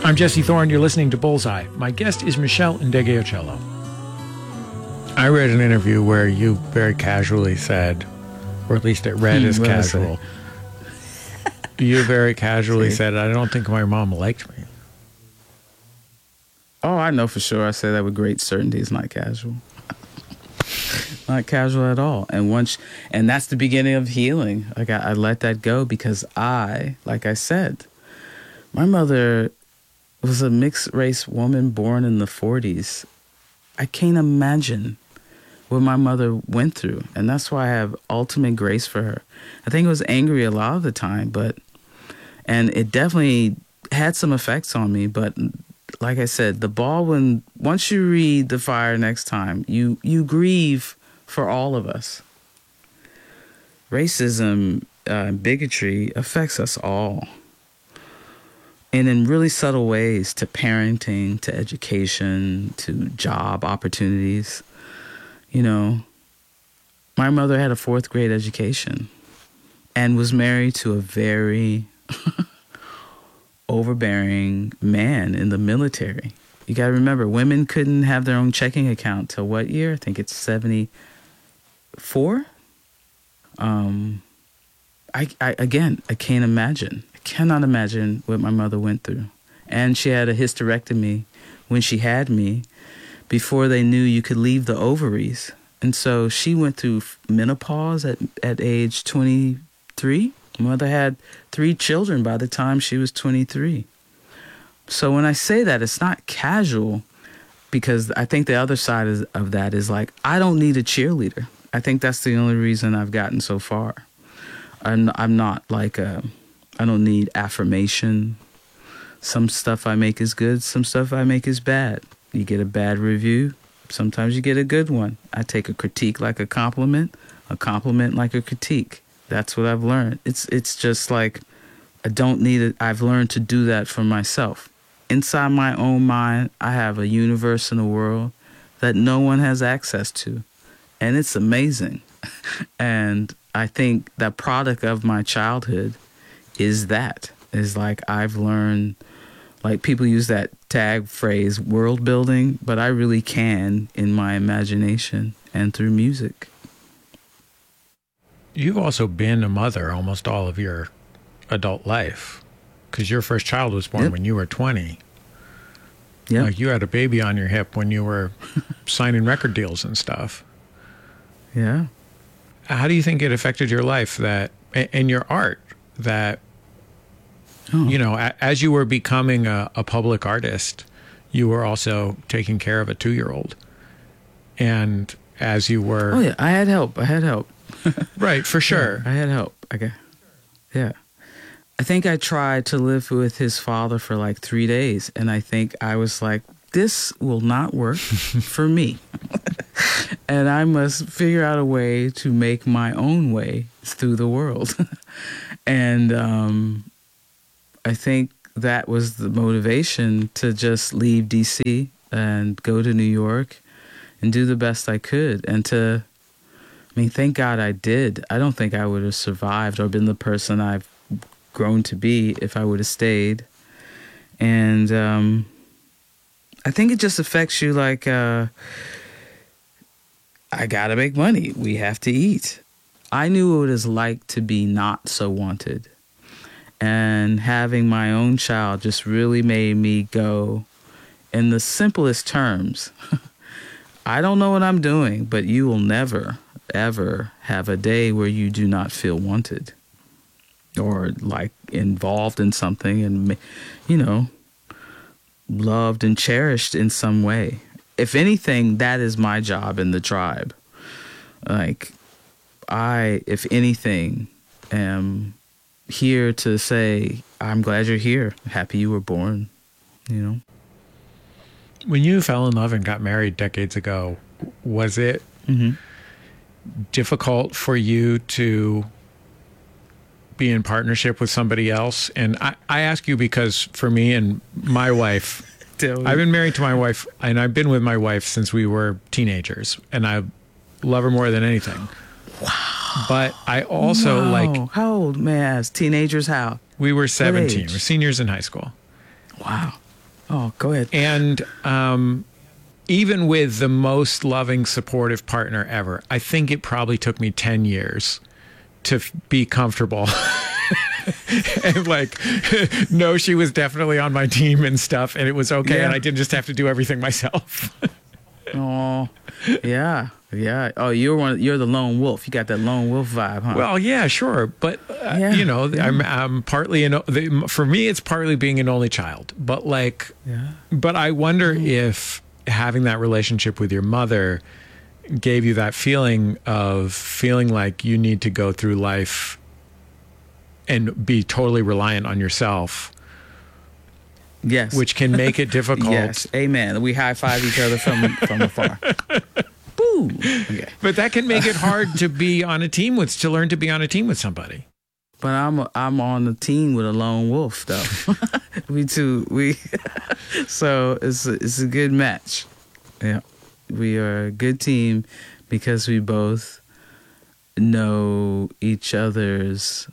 I'm Jesse Thorne. You're listening to Bullseye. My guest is Michelle Ndegeocello. I read an interview where you very casually said, or at least it read as casual, you very casually said, I don't think my mom liked me. Oh, I know for sure. I say that with great certainty. It's not casual. Not casual at all. And that's the beginning of healing. Like I let that go because like I said, my mother was a mixed race woman born in the 40s. I can't imagine what my mother went through. And that's why I have ultimate grace for her. I think I was angry a lot of the time, and it definitely had some effects on me. But like I said, once you read The Fire Next Time, you grieve for all of us. Racism, bigotry affects us all. And in really subtle ways, to parenting, to education, to job opportunities. You know, my mother had a 4th grade education and was married to a very overbearing man in the military. You got to remember, women couldn't have their own checking account till what year? I think it's 74. I can't imagine. I cannot imagine what my mother went through. And she had a hysterectomy when she had me before they knew you could leave the ovaries. And so she went through menopause at age 23. Mother had 3 children by the time she was 23. So when I say that, it's not casual, because I think the other side of that is like, I don't need a cheerleader. I think that's the only reason I've gotten so far. I'm not like I don't need affirmation. Some stuff I make is good. Some stuff I make is bad. You get a bad review. Sometimes you get a good one. I take a critique like a compliment like a critique. That's what I've learned. It's just like, I don't need it. I've learned to do that for myself. Inside my own mind, I have a universe in the world that no one has access to. And it's amazing. And I think that product of my childhood is like I've learned, like people use that tag phrase, world building, but I really can in my imagination and through music. You've also been a mother almost all of your adult life, because your first child was born when you were 20. Yeah, like you had a baby on your hip when you were signing record deals and stuff. Yeah. How do you think it affected your life and your art that, you know, as you were becoming a public artist, you were also taking care of a 2-year-old, and as you were, I had help. Right, for sure. Yeah, I had help. Yeah. I think I tried to live with his father for like 3 days, and I think I was like, this will not work for me. And I must figure out a way to make my own way through the world. And I think that was the motivation to just leave D.C. and go to New York and do the best I could. And thank God I did. I don't think I would have survived or been the person I've grown to be if I would have stayed. And I think it just affects you like, I gotta make money. We have to eat. I knew what it was like to be not so wanted. And having my own child just really made me go, in the simplest terms, I don't know what I'm doing, but you will never, ever have a day where you do not feel wanted or like involved in something and, you know, loved and cherished in some way. If anything, that is my job in the tribe. Like, if anything, am here to say, I'm glad you're here. Happy you were born, you know? When you fell in love and got married decades ago, was it difficult for you to be in partnership with somebody else? And I ask you because for me and my wife, I've been married to my wife, and I've been with my wife since we were teenagers, and I love her more than anything. Wow. But I also How old, may I ask? Teenagers, how? We were 17. We're seniors in high school. Wow. Oh, go ahead. And even with the most loving, supportive partner ever, I think it probably took me 10 years to be comfortable and like know she was definitely on my team and stuff, and it was okay, Yeah. and I didn't just have to do everything myself. Oh, yeah. Yeah. Oh, you're the lone wolf. You got that lone wolf vibe, huh? Well, yeah, sure, but Yeah, you know, yeah. I'm partly for me, it's partly being an only child. But like, Yeah. but I wonder if having that relationship with your mother gave you that feeling of feeling like you need to go through life and be totally reliant on yourself, Yes. which can make it difficult. Yes. Amen. We high five each other from afar. Boo. Okay. But that can make it hard to learn to be on a team with somebody. But I'm on the team with a lone wolf though. we so it's a good match. Yeah. We are a good team because we both know each other's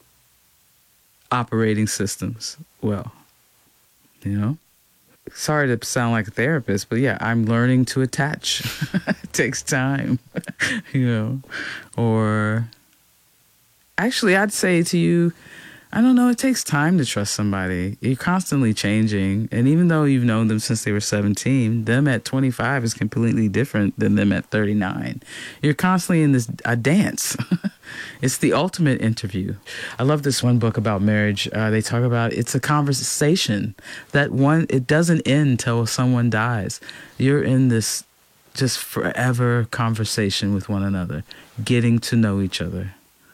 operating systems well. You know? Sorry to sound like a therapist, but yeah, I'm learning to attach. It takes time, you know. Or actually, I'd say to you, I don't know, it takes time to trust somebody. You're constantly changing. And even though you've known them since they were 17, them at 25 is completely different than them at 39. You're constantly in a dance. It's the ultimate interview. I love this one book about marriage. They talk about it's a conversation it doesn't end till someone dies. You're in this just forever conversation with one another, getting to know each other.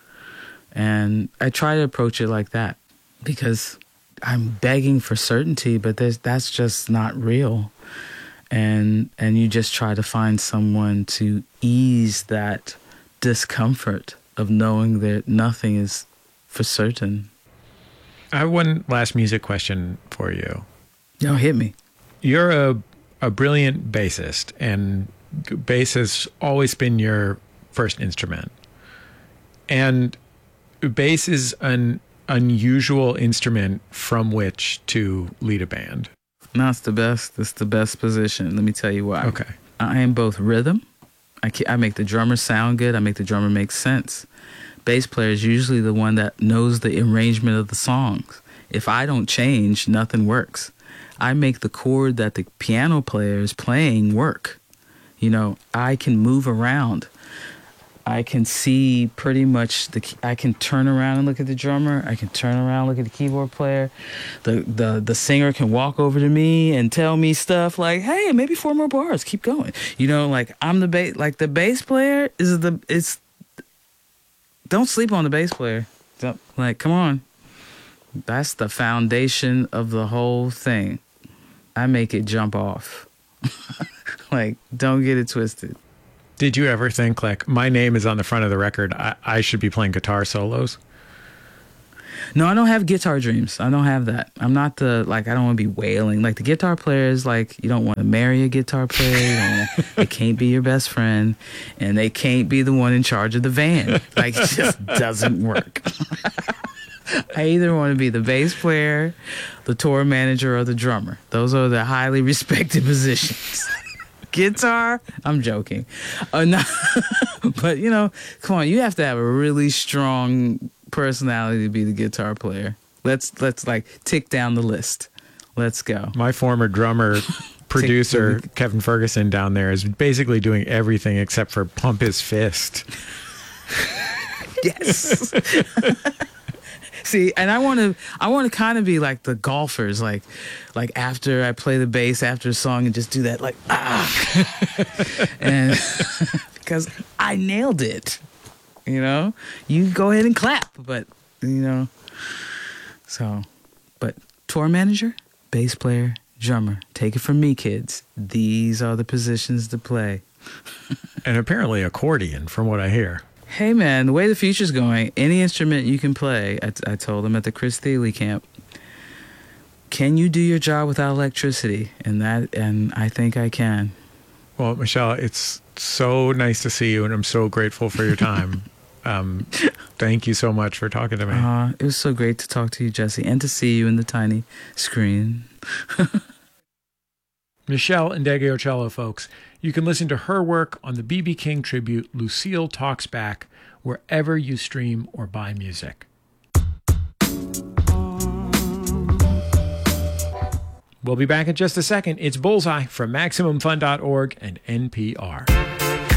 And I try to approach it like that because I'm begging for certainty, but that's just not real. And you just try to find someone to ease that discomfort of knowing that nothing is for certain. I have one last music question for you. No, hit me. You're a brilliant bassist, and bass has always been your first instrument. And bass is an unusual instrument from which to lead a band. No, it's the best. It's the best position. Let me tell you why. Okay. I am both rhythm. I make the drummer sound good. I make the drummer make sense. Bass player is usually the one that knows the arrangement of the songs. If I don't change, nothing works. I make the chord that the piano player is playing work. You know, I can move around. I can see pretty much I can turn around and look at the drummer. I can turn around and look at the keyboard player. The singer can walk over to me and tell me stuff like, "Hey, maybe 4 more bars. Keep going." You know, like I'm the bass player don't sleep on the bass player. Like, come on. That's the foundation of the whole thing. I make it jump off. Like, don't get it twisted. Did you ever think, like, my name is on the front of the record, I should be playing guitar solos? No, I don't have guitar dreams. I don't have that. I'm not I don't want to be wailing. Like, the guitar players, like, you don't want to marry a guitar player. They can't be your best friend. And they can't be the one in charge of the van. Like, it just doesn't work. I either want to be the bass player, the tour manager, or the drummer. Those are the highly respected positions. Guitar, I'm joking. No, but you know, come on, you have to have a really strong personality to be the guitar player. Let's like tick down the list. Let's go. My former drummer, producer, Kevin Ferguson down there is basically doing everything except for pump his fist. Yes. See, and I want to kind of be like the golfers, like after I play the bass after a song and just do that, like and because I nailed it, you know. You go ahead and clap, but you know. So, but tour manager, bass player, drummer. Take it from me, kids. These are the positions to play. And apparently accordion, from what I hear. Hey man, the way the future's going, any instrument you can play. I told them at the Chris Thiele camp, can you do your job without electricity? And I think I can. Well, Michelle, it's so nice to see you, and I'm so grateful for your time. Thank you so much for talking to me. It was so great to talk to you, Jesse, and to see you in the tiny screen. Meshell Ndegeocello, folks. You can listen to her work on the B.B. King tribute, Lucille Talks Back, wherever you stream or buy music. We'll be back in just a second. It's Bullseye from MaximumFun.org and NPR.